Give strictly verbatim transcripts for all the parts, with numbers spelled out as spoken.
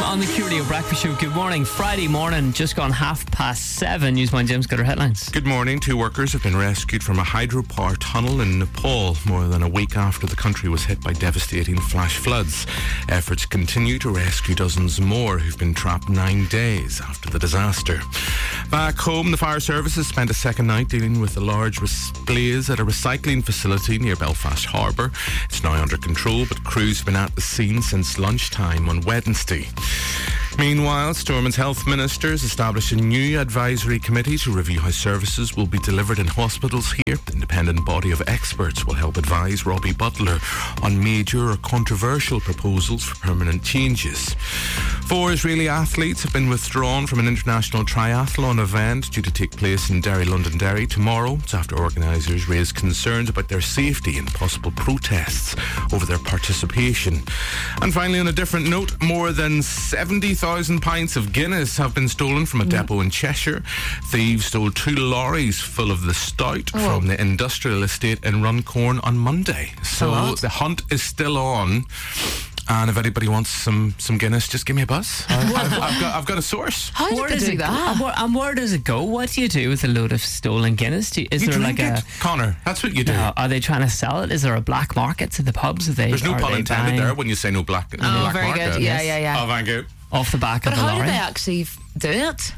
on the Q Radio Breakfast Show. Good morning. Friday morning, just gone half past seven. Newsman Jim's got our headlines. Good morning. Two workers have been rescued from a hydropower tunnel in Nepal more than a week after the country was hit by devastating flash floods. Efforts continue to rescue dozens more who've been trapped nine days after the disaster. Back home, the fire services spent a second night dealing with a large res- blaze at a recycling facility near Belfast Harbour. It's now under control, but crews have been at the scene since lunchtime on Wednesday. Meanwhile, Stormont Health Ministers established a new advisory committee to review how services will be delivered in hospitals here. The independent body of experts will help advise Robbie Butler on major or controversial proposals for permanent changes. Four Israeli athletes have been withdrawn from an international triathlon event due to take place in Derry, Londonderry tomorrow. It's after organisers raised concerns about their safety and possible protests over their participation. And finally, on a different note, more than seventy thousand pints of Guinness have been stolen from a depot in Cheshire. Thieves stole two lorries full of the stout oh. from the industrial estate in Runcorn on Monday. So the hunt is still on. And if anybody wants some, some Guinness, just give me a buzz. I've, I've, I've, got, I've got a source. How did they do that? And where, and where does it go? What do you do with a load of stolen Guinness? Do you, is you there drink like it, a Connor? That's what you do. No, are they trying to sell it? Is there a black market to the pubs? Are they, There's no are pun they intended buying there when you say no black, no oh, black very market. good. Yeah, yeah, yeah. Oh, thank you. Off the back but of the lorry. lorry. But how do they actually f- do it?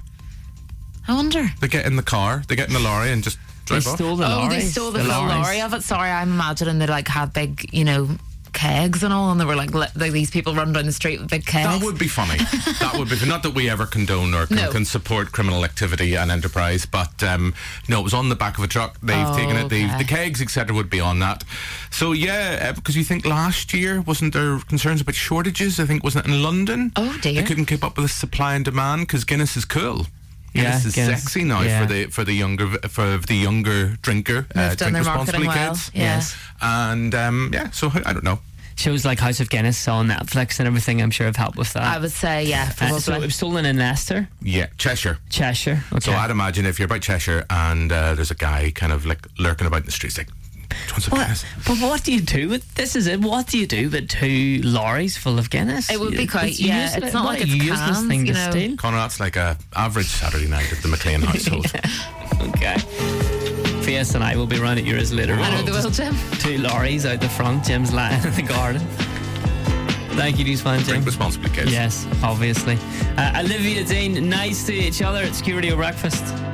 I wonder. They get in the car, they get in the lorry and just drive they off. Stole the oh, lorries, they stole the, the full lorries. lorry of it. Sorry, I'm imagining they like had big, you know, kegs and all, and they were like, like these people run down the street with big kegs. That would be funny. That would be not that we ever condone or can, no. can support criminal activity and enterprise, but um, no, it was on the back of a truck. They've oh, taken it. okay. The kegs, et cetera, would be on that. So yeah, uh, because you think last year wasn't there concerns about shortages? I think wasn't it in London? Oh dear, they couldn't keep up with the supply and demand because Guinness is cool. Yeah, Guinness is Guinness, sexy now yeah. for the for the younger for the younger drinker. They've Uh, done drink their responsibly, marketing well. kids. Yeah. Yes, and um, yeah. So I don't know. Shows like House of Guinness on Netflix and everything, I'm sure, have helped with that. I would say, yeah. Uh, so it was stolen in Leicester? Yeah, Cheshire. Cheshire, okay. So I'd imagine if you're about Cheshire and uh, there's a guy kind of like lurking about in the streets, like, do you want some what? Guinness? But what do you do with, this is it, what do you do with two lorries full of Guinness? It would be quite, it's yeah, useless, it's not what like a it's useless cans, thing you to know. steal. Connor, that's like a average Saturday night at the McLean household. Okay. Fiesta and I will be around at yours later I on. know they will, Jim. Two lorries out the front, Jim's lying in the garden. Thank you, Newsman Jim. Drink responsibly, kids. Yes, obviously. Uh, Olivia Dean, nice to each other at Q Radio Breakfast.